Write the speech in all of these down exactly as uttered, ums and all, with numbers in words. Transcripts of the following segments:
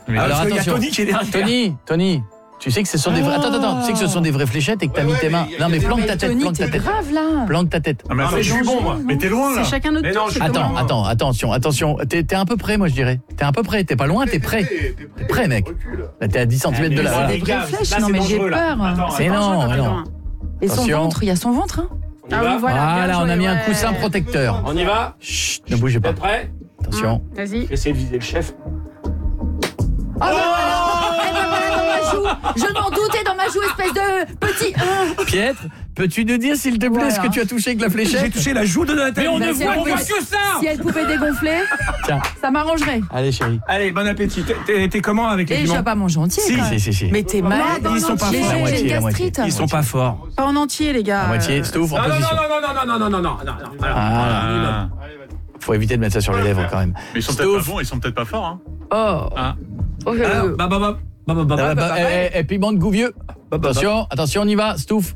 Mais alors parce qu'il y a attention. Tony qui est derrière. Tony, Tony. Tu sais que ce sont des vrais... Attends, attends, tu sais que ce sont des vraies fléchettes et que t'as mis tes mains... Non mais plante ta tête, Tony, plante ta t'es tête. grave là. Plante ta tête. Ah, mais attends, je suis bon, moi. Mais t'es loin, là. C'est chacun notre Mais non, tour. je c'est suis comment Attends, attends, attention, attention. T'es t'es un peu près, moi je dirais. T'es un peu près, t'es pas loin, t'es prêt. T'es prêt, mec. Là, t'es à dix centimètres de là. Ah, voilà. mais Des vraies Là, flèches, c'est non mais j'ai dangereux, là. peur. Attends, C'est non, Attention, non. attends. Et son Attention. ventre, il y a son ventre. Hein. Ah oui, voilà. Voilà, bien on a joué, mis un ouais. coussin protecteur. On y va? Chut, ne bougez pas. T'es prêt? Attention. Vas-y. J'essaie de viser le chef. Oh, ben voilà. Eh ben voilà dans ma joue. Je m'en doutais dans ma joue, espèce de petit. Ah. Pietre, peux-tu nous dire s'il te plaît Voilà. ce que tu as touché avec la J'ai fléchette? touché la joue de Nathalie. Mais on ne Bah, voit, c'est on un voit peu- que ça. Si elle pouvait dégonfler, Tiens, ça m'arrangerait. allez chérie. Allez, bon appétit. T'es- T'es t'es comment avec les Et je piments? vais pas manger entier. Si, quoi. si, si, si. Mais t'es malade. Ils sont pas J'ai- forts. J'ai La moitié, une la moitié. gastrite. Ils sont pas forts. Pas en entier, les gars. À moitié, Euh, Stouff en Non, non, position. non, non, non, non, non, non, non, non, non, non. Alors, Ah. Faut éviter de mettre ça sur les lèvres quand même. Mais ils sont peut-être pas bons, ils sont peut-être pas forts. Hein. Oh. Ah. Oh, Alors, euh, bah, bah, bah, bah, bah, bah, Ah, bah, bah, bah, bah. eh, eh, piment de Gouvieux. Attention, attention, on y va, Stouff.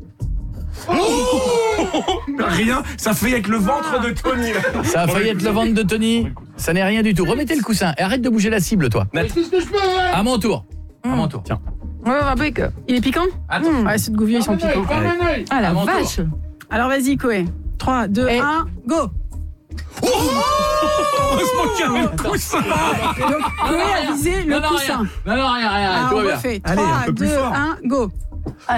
Rien, ça fait avec le ventre de Tony. là. Ça a failli être le ventre de Tony. Ça n'est rien du tout. Remettez le coussin et arrête de bouger la cible, toi. À mon tour. À mon tour. Tiens. ouais, avec. Il est piquant. Attends. Ouais, ceux de Gouvieux, ils sont piquants. Ah la À mon vache. Alors vas-y, Koé. trois, deux, Et- un, go. Heureusement qu'il y avait le coussin. Koé a visé le Non, non, coussin. rien. Non, non, rien, rien. Alors Tout on va bien. refait. Allez, un trois, peu plus deux, fort. un, go. Ça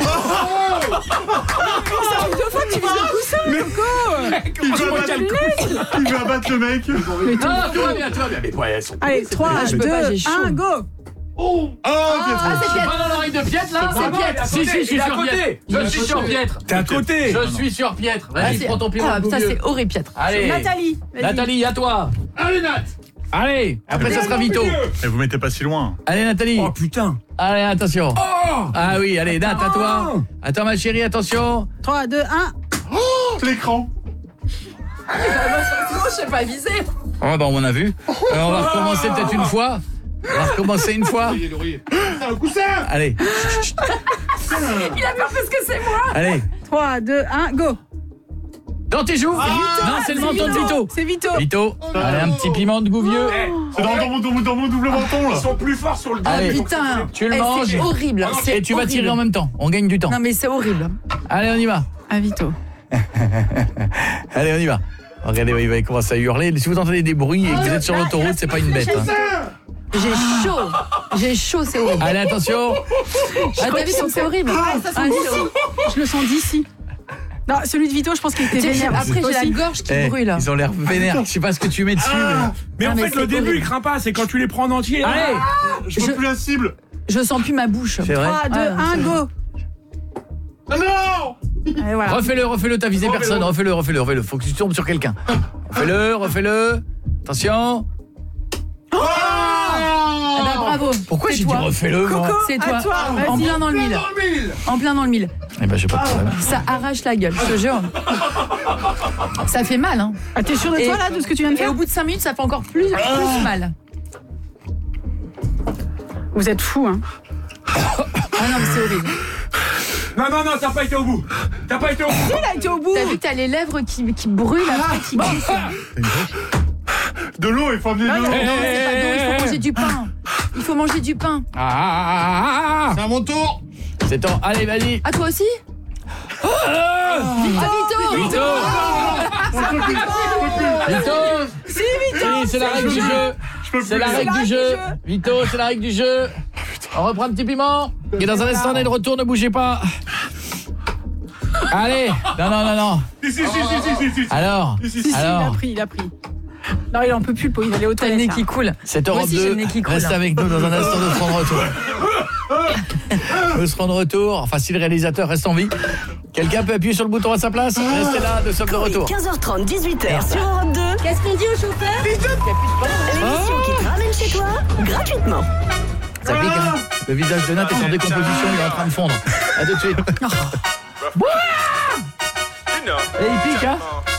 arrive deux fois que tu vises le coussin, Coco. Il veut abattre le, il veut abattre le mec. Mais t'es- Non, tout va bien, tout va bien. Mais ouais, elles sont... Allez, trois, je peux deux, pas, j'ai chaud. un, go. Oh, Pietro. Ah, c'est Je suis Pietro. pas dans l'oreille de Pietre là. C'est Pietre. Si, si, je suis Il est à sur côté. Pietre. Je suis sur Pietre. T'es à côté. Je suis sur Pietre. Ah, Vas-y, c'est- prends ton piment Ah, de putain, Gouvieux. c'est horrible, Pietro. Allez. Nathalie, vas-y. Nathalie, à toi. Allez, Nat. Allez, après ça sera Vito. Et vous mettez pas si loin. Allez Nathalie. Oh putain. Allez, attention. Oh. Ah oui, allez, Nat, à toi. Attends ma chérie, attention. trois, deux, un. L'écran. Moi, je sais pas viser. Oh bah on a vu. Euh, on va recommencer peut-être une fois. On va recommencer une fois. C'est un coussin. Allez, Il a peur parce que c'est moi. allez. trois, deux, un, go. Dans tes joues. Non, c'est le menton de Vito. C'est Vito. Vito, allez, un petit piment de Gouvieux. C'est dans, dans, mon, dans, mon, dans mon double menton là. Ils sont plus forts sur le dos. Allez. Putain. Tu le Eh, manges. C'est horrible. C'est Et tu vas horrible. tirer en même temps. On gagne du temps. Non mais c'est horrible. Allez, on y va. À Vito. Allez, on y va. Regardez, il va commencer à hurler. Si vous entendez des bruits et que vous êtes sur l'autoroute, c'est pas une bête. hein. J'ai chaud. J'ai chaud, c'est horrible. Allez, attention. Ah, t'as vu comme c'est horrible. Ah, ça sent Ah, d'ici. c'est- Je le sens d'ici. Non, celui de Vito, je pense qu'il était Tu sais, vénère. Après, j'ai la Aussi. gorge qui Eh, brûle. ils ont l'air vénères. Je sais pas ce que tu mets dessus. Ah, mais Ah, en mais fait, c'est le début, horrible. il craint pas. C'est quand tu les prends en entier. mais- Allez. Je vois Je- plus la cible. Je sens plus ma bouche. C'est vrai. trois, deux, Ah, un, c'est- go. Ah non. Et voilà. Refais-le, refais-le, t'as visé personne. Refais-le, refais-le, refais-le. Faut que tu tombes sur quelqu'un. Refais-le, refais-le. Attention. Ah bah bravo. Pourquoi C'est j'ai dit toi. refais-le, moi? C'est à toi. toi, En vas-y. plein dans le mille. En plein dans le mille. Eh ben, j'ai pas de problème. Ça arrache la gueule, je te jure. Ça fait mal, hein. Ah, t'es sûr de Et- toi, là, de ce que tu viens de Et faire? au bout de cinq minutes, ça fait encore plus, plus mal. Vous êtes fous, hein. Ah non, mais c'est horrible. Non, non, non, t'as pas été au bout. T'as pas été au bout. Il a été au bout. T'as vu que t'as les lèvres qui, qui brûlent après, qui glissent. De l'eau, il faut amener de l'eau. Non, c'est pas d'eau, il faut manger du pain. Il faut manger du pain. Ah, ah, ah, ah, C'est à mon tour. ah. C'est ton. Allez, vas-y. Ah, toi aussi? Ah, Ah, Vito! Vito. Vito. Si, Vito. Oui, c'est la règle du jeu. Je peux plus. C'est la règle du jeu. Vito, c'est la règle du jeu. On reprend un petit piment. Et dans un instant, on est de retour, ne bougez pas. Allez. Non, non, non, non. Si, si, si, si, si, si, si. Alors. Si, si, il a Alors. pris, il a pris. Non, il en peut plus, le pot, il va aller au T'as le nez toilette. qui coule. Cette Moi Europe aussi, j'ai deux, le nez qui coule. reste avec nous dans un instant, nous serons de retour. Nous serons de retour, enfin si le réalisateur reste en vie. Quelqu'un peut appuyer sur le bouton à sa place? Restez là, nous sommes de retour. quinze heures trente, dix-huit heures sur Europe deux. Qu'est-ce qu'on dit au chauffeur? L'émission qui te ramène chez toi gratuitement. Ça pique, hein? Le visage de Nat est en décomposition, il est en train de fondre. A tout de suite. Et il pique, hein?